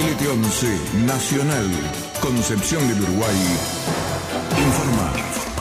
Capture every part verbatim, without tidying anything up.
L T once Nacional, Concepción del Uruguay, informa.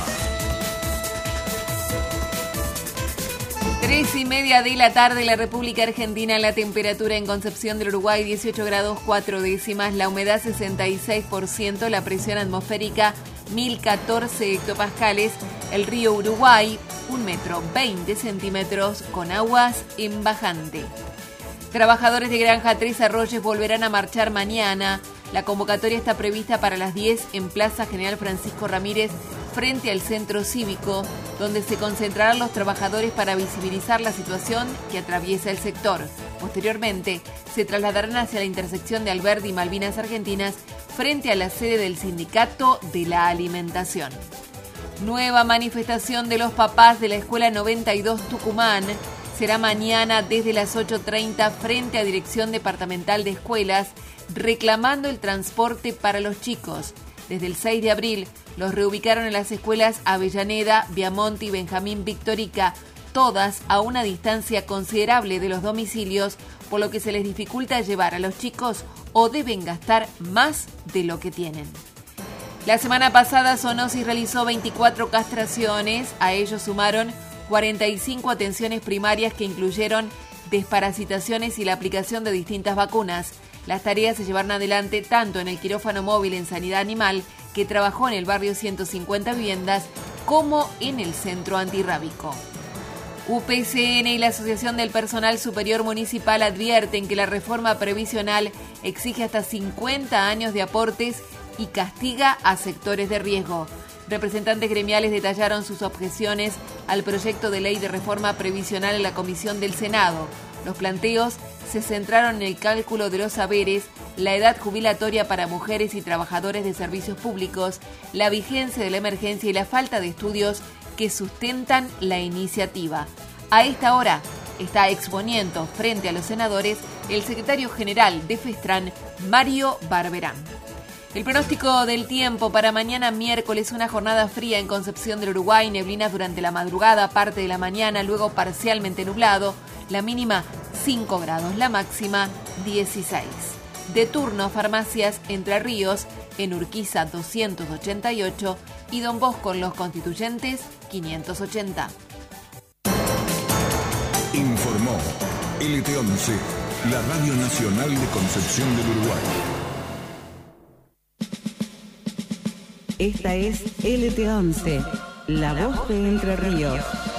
Tres y media de la tarde en la República Argentina, la temperatura en Concepción del Uruguay dieciocho grados cuatro décimas, la humedad sesenta y seis por ciento, la presión atmosférica mil catorce hectopascales, el río Uruguay un metro veinte centímetros con aguas en bajante. Trabajadores de Granja Tres Arroyos volverán a marchar mañana. La convocatoria está prevista para las diez en Plaza General Francisco Ramírez, frente al centro cívico, donde se concentrarán los trabajadores para visibilizar la situación que atraviesa el sector. Posteriormente, se trasladarán hacia la intersección de Alberdi y Malvinas Argentinas, frente a la sede del Sindicato de la Alimentación. Nueva manifestación de los papás de la Escuela noventa y dos Tucumán. Será mañana desde las ocho treinta frente a Dirección Departamental de Escuelas, reclamando el transporte para los chicos. Desde el seis de abril, los reubicaron en las escuelas Avellaneda, Viamonte y Benjamín Victorica, todas a una distancia considerable de los domicilios, por lo que se les dificulta llevar a los chicos o deben gastar más de lo que tienen. La semana pasada, Zoonosis realizó veinticuatro castraciones, a ellos sumaron cuarenta y cinco atenciones primarias que incluyeron desparasitaciones y la aplicación de distintas vacunas. Las tareas se llevaron adelante tanto en el quirófano móvil en Sanidad Animal, que trabajó en el barrio ciento cincuenta Viviendas, como en el centro antirrábico. U P C N y la Asociación del Personal Superior Municipal advierten que la reforma previsional exige hasta cincuenta años de aportes y castiga a sectores de riesgo. Representantes gremiales detallaron sus objeciones al proyecto de ley de reforma previsional en la Comisión del Senado. Los planteos se centraron en el cálculo de los saberes, la edad jubilatoria para mujeres y trabajadores de servicios públicos, la vigencia de la emergencia y la falta de estudios que sustentan la iniciativa. A esta hora está exponiendo frente a los senadores el secretario general de Festran, Mario Barberán. El pronóstico del tiempo para mañana miércoles: una jornada fría en Concepción del Uruguay, neblinas durante la madrugada, parte de la mañana, luego parcialmente nublado, la mínima cinco grados, la máxima dieciséis. De turno, Farmacias Entre Ríos, en Urquiza doscientos ochenta y ocho y Don Bosco en Los Constituyentes quinientos ochenta. Informó L T once, la Radio Nacional de Concepción del Uruguay. Esta es L T once, la voz de Entre Ríos.